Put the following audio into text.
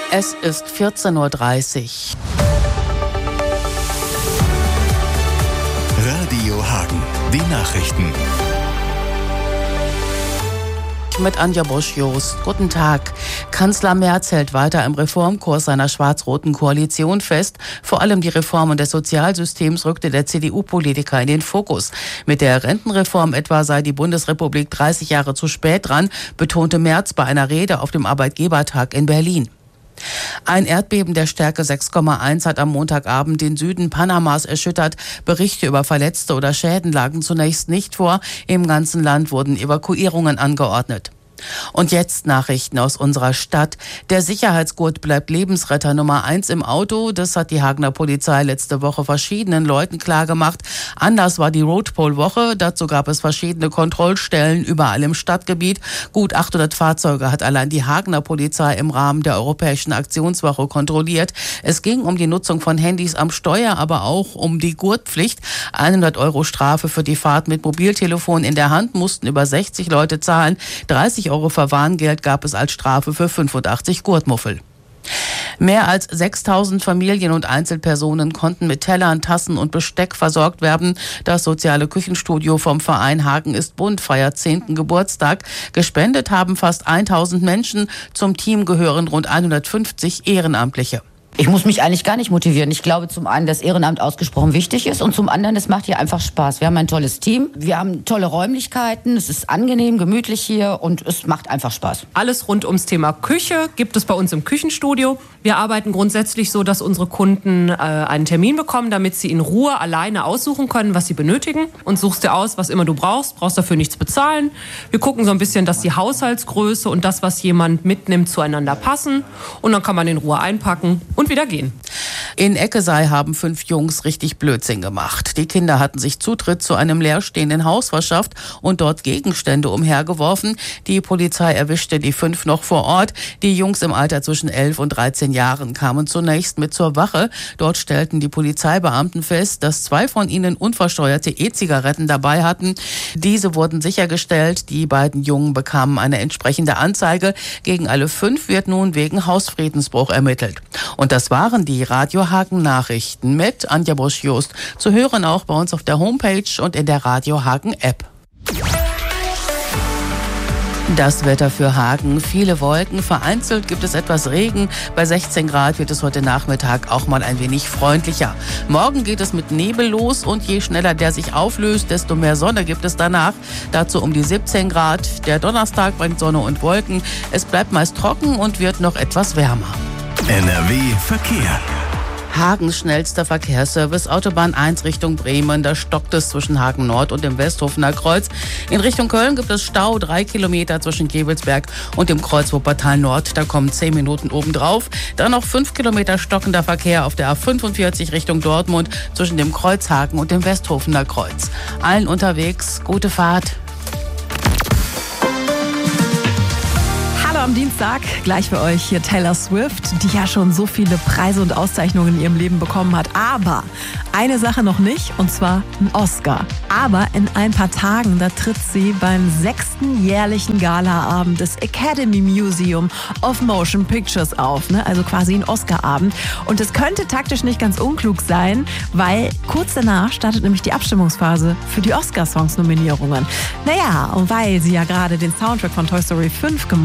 Es ist 14:30 Uhr. Radio Hagen, die Nachrichten. Mit Anja Bosch-Jost. Guten Tag. Kanzler Merz hält weiter im Reformkurs seiner schwarz-roten Koalition fest. Vor allem die Reformen des Sozialsystems rückte der CDU-Politiker in den Fokus. Mit der Rentenreform etwa sei die Bundesrepublik 30 Jahre zu spät dran, betonte Merz bei einer Rede auf dem Arbeitgebertag in Berlin. Ein Erdbeben der Stärke 6,1 hat am Montagabend den Süden Panamas erschüttert. Berichte über Verletzte oder Schäden lagen zunächst nicht vor. Im ganzen Land wurden Evakuierungen angeordnet. Und jetzt Nachrichten aus unserer Stadt. Der Sicherheitsgurt bleibt Lebensretter Nummer 1 im Auto. Das hat die Hagener Polizei letzte Woche verschiedenen Leuten klargemacht. Anders war die Roadpol-Woche. Dazu gab es verschiedene Kontrollstellen überall im Stadtgebiet. Gut 800 Fahrzeuge hat allein die Hagener Polizei im Rahmen der Europäischen Aktionswoche kontrolliert. Es ging um die Nutzung von Handys am Steuer, aber auch um die Gurtpflicht. 100 € Strafe für die Fahrt mit Mobiltelefon in der Hand mussten über 60 Leute zahlen. 30 € Verwarngeld gab es als Strafe für 85 Gurtmuffel. Mehr als 6.000 Familien und Einzelpersonen konnten mit Tellern, Tassen und Besteck versorgt werden. Das soziale Küchenstudio vom Verein Hagen ist bunt feiert 10. Geburtstag. Gespendet haben fast 1.000 Menschen. Zum Team gehören rund 150 Ehrenamtliche. Ich muss mich eigentlich gar nicht motivieren. Ich glaube zum einen, dass Ehrenamt ausgesprochen wichtig ist und zum anderen, es macht hier einfach Spaß. Wir haben ein tolles Team, wir haben tolle Räumlichkeiten, es ist angenehm, gemütlich hier und es macht einfach Spaß. Alles rund ums Thema Küche gibt es bei uns im Küchenstudio. Wir arbeiten grundsätzlich so, dass unsere Kunden einen Termin bekommen, damit sie in Ruhe alleine aussuchen können, was sie benötigen. Und suchst dir aus, was immer du brauchst dafür nichts bezahlen. Wir gucken so ein bisschen, dass die Haushaltsgröße und das, was jemand mitnimmt, zueinander passen. Und dann kann man in Ruhe einpacken und wieder gehen. In Eckesei haben 5 Jungs richtig Blödsinn gemacht. Die Kinder hatten sich Zutritt zu einem leerstehenden Haus verschafft und dort Gegenstände umhergeworfen. Die Polizei erwischte die 5 noch vor Ort. Die Jungs im Alter zwischen 11 und 13 Jahren kamen zunächst mit zur Wache. Dort stellten die Polizeibeamten fest, dass 2 von ihnen unversteuerte E-Zigaretten dabei hatten. Diese wurden sichergestellt. Die beiden Jungen bekamen eine entsprechende Anzeige. Gegen alle 5 wird nun wegen Hausfriedensbruch ermittelt. Und das waren die Radio Hagen Nachrichten mit Anja Bosch-Jost. Zu hören auch bei uns auf der Homepage und in der Radio Hagen App. Das Wetter für Hagen, viele Wolken, vereinzelt gibt es etwas Regen. Bei 16 Grad wird es heute Nachmittag auch mal ein wenig freundlicher. Morgen geht es mit Nebel los und je schneller der sich auflöst, desto mehr Sonne gibt es danach. Dazu um die 17 Grad. Der Donnerstag bringt Sonne und Wolken. Es bleibt meist trocken und wird noch etwas wärmer. NRW Verkehr. Hagens schnellster Verkehrsservice, Autobahn 1 Richtung Bremen. Da stockt es zwischen Hagen Nord und dem Westhofener Kreuz. In Richtung Köln gibt es Stau, 3 Kilometer zwischen Gevelsberg und dem Kreuz Wuppertal Nord. Da kommen 10 Minuten obendrauf. Dann noch 5 Kilometer stockender Verkehr auf der A45 Richtung Dortmund zwischen dem Kreuz Hagen und dem Westhofener Kreuz. Allen unterwegs, gute Fahrt. Am Dienstag gleich für euch hier Taylor Swift, die ja schon so viele Preise und Auszeichnungen in ihrem Leben bekommen hat. Aber eine Sache noch nicht, und zwar ein Oscar. Aber in ein paar Tagen, da tritt sie beim 6. jährlichen Galaabend des Academy Museum of Motion Pictures auf. Ne? Also quasi ein Oscarabend. Und es könnte taktisch nicht ganz unklug sein, weil kurz danach startet nämlich die Abstimmungsphase für die Oscar-Songs-Nominierungen. Naja, und weil sie ja gerade den Soundtrack von Toy Story 5 gemacht